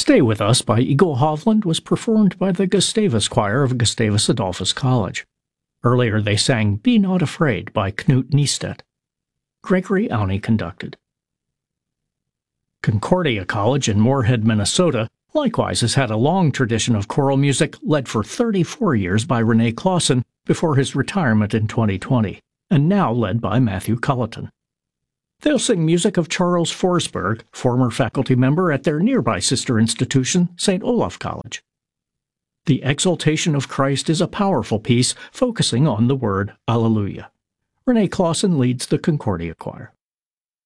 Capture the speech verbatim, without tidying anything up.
Stay With Us by Eagle Hovland was performed by the Gustavus Choir of Gustavus Adolphus College. Earlier they sang Be Not Afraid by Knut Nystedt. Gregory Auney conducted. Concordia College in Moorhead, Minnesota, likewise has had a long tradition of choral music led for thirty-four years by René Clausen before his retirement in twenty twenty, and now led by Matthew Culleton. They'll sing music of Charles Forsberg, former faculty member at their nearby sister institution, Saint Olaf College. The Exaltation of Christ is a powerful piece focusing on the word Alleluia. René Clausen leads the Concordia Choir.